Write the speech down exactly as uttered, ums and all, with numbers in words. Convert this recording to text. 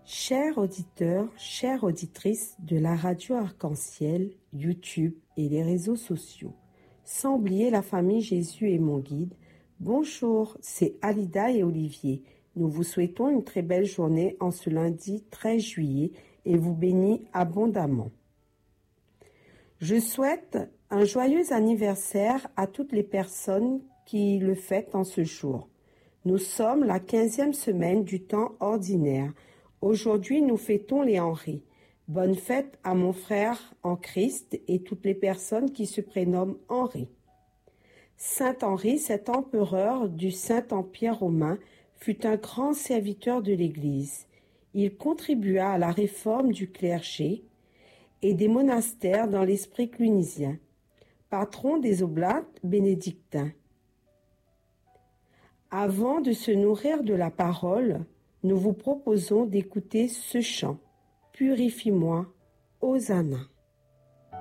Chers auditeurs, chères auditrices de la radio Arc-en-Ciel, YouTube et les réseaux sociaux, sans oublier la famille Jésus et mon guide, bonjour, c'est Alida et Olivier. Nous vous souhaitons une très belle journée en ce lundi treize juillet et vous bénis abondamment. Je souhaite un joyeux anniversaire à toutes les personnes qui le fêtent en ce jour. Nous sommes la quinzième semaine du temps ordinaire. Aujourd'hui, nous fêtons les Henri. Bonne fête à mon frère en Christ et toutes les personnes qui se prénomment Henri. Saint Henri, cet empereur du Saint-Empire romain, fut un grand serviteur de l'Église. Il contribua à la réforme du clergé et des monastères dans l'esprit clunisien, patron des oblates bénédictins. Avant de se nourrir de la parole, nous vous proposons d'écouter ce chant. Purifie-moi, Hosanna.